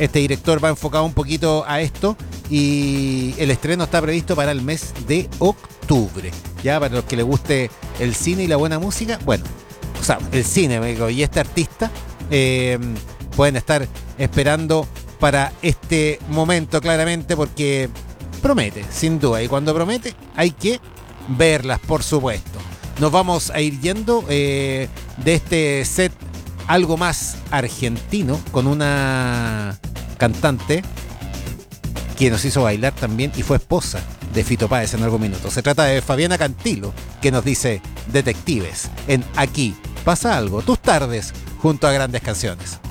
Este director va enfocado un poquito a esto y el estreno está previsto para el mes de octubre. Ya para los que les guste el cine y la buena música, bueno, o sea, el cine, me digo, y este artista pueden estar esperando para este momento claramente porque promete, sin duda, y cuando promete hay que verlas, por supuesto. Nos vamos a ir yendo de este set algo más argentino con una cantante que nos hizo bailar también y fue esposa de Fito Páez en algún minuto. Se trata de Fabiana Cantilo, que nos dice Detectives en Aquí pasa algo, tus tardes junto a grandes canciones.